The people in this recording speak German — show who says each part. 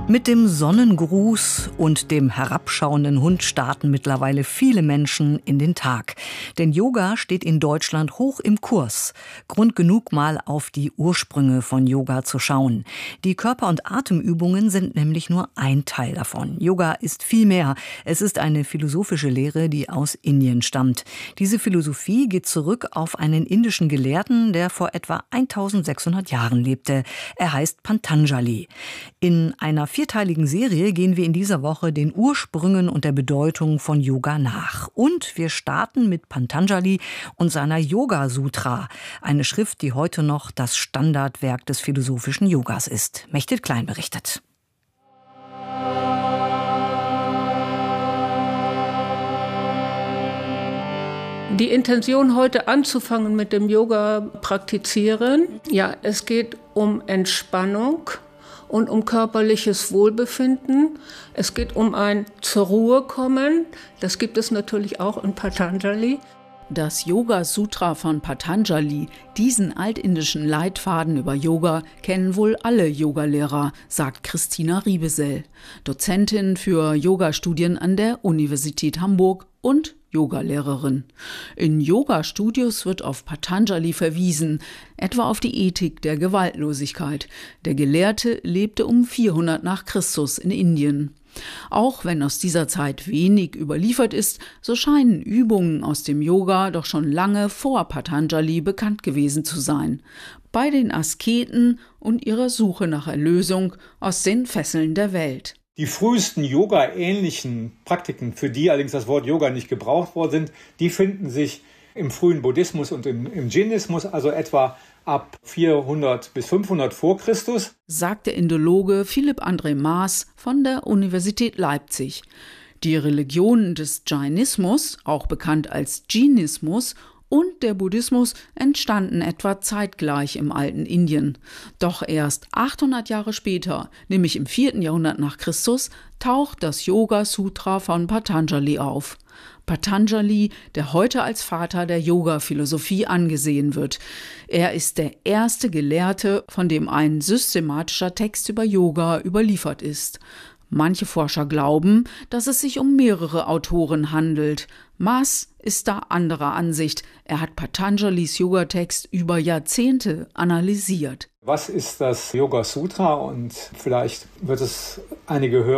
Speaker 1: Mit dem Sonnengruß und dem herabschauenden Hund starten mittlerweile viele Menschen in den Tag. Denn Yoga steht in Deutschland hoch im Kurs. Grund genug, mal auf die Ursprünge von Yoga zu schauen. Die Körper- und Atemübungen sind nämlich nur ein Teil davon. Yoga ist viel mehr. Es ist eine philosophische Lehre, die aus Indien stammt. Diese Philosophie geht zurück auf einen indischen Gelehrten, der vor etwa 1600 Jahren lebte. Er heißt Patanjali. In einer vierteiligen Serie gehen wir in dieser Woche den Ursprüngen und der Bedeutung von Yoga nach. Und wir starten mit Patanjali und seiner Yoga-Sutra, eine Schrift, die heute noch das Standardwerk des philosophischen Yogas ist. Mechthild Klein berichtet.
Speaker 2: Die Intention, heute anzufangen mit dem Yoga praktizieren, es geht um Entspannung und um körperliches Wohlbefinden. Es geht um ein zur Ruhe kommen. Das gibt es natürlich auch in Patanjali.
Speaker 3: Das Yoga-Sutra von Patanjali, diesen altindischen Leitfaden über Yoga, kennen wohl alle Yogalehrer, sagt Christina Riebesell, Dozentin für Yogastudien an der Universität Hamburg und Yogalehrerin. In Yoga-Studios wird auf Patanjali verwiesen, etwa auf die Ethik der Gewaltlosigkeit. Der Gelehrte lebte um 400 nach Christus in Indien. Auch wenn aus dieser Zeit wenig überliefert ist, so scheinen Übungen aus dem Yoga doch schon lange vor Patanjali bekannt gewesen zu sein. Bei den Asketen und ihrer Suche nach Erlösung aus den Fesseln der Welt.
Speaker 4: Die frühesten Yoga-ähnlichen Praktiken, für die allerdings das Wort Yoga nicht gebraucht worden sind, die finden sich im frühen Buddhismus und im Jainismus, also etwa ab 400 bis 500 vor Christus,
Speaker 3: sagt der Indologe Philipp André Maas von der Universität Leipzig. Die Religionen des Jainismus, auch bekannt als Jainismus, und der Buddhismus entstanden etwa zeitgleich im alten Indien. Doch erst 800 Jahre später, nämlich im 4. Jahrhundert nach Christus, taucht das Yoga-Sutra von Patanjali auf. Patanjali, der heute als Vater der Yoga-Philosophie angesehen wird. Er ist der erste Gelehrte, von dem ein systematischer Text über Yoga überliefert ist. Manche Forscher glauben, dass es sich um mehrere Autoren handelt. Maas ist da anderer Ansicht. Er hat Patanjalis Yogatext über Jahrzehnte analysiert.
Speaker 4: Was ist das Yoga Sutra? Und vielleicht wird es einige Hörer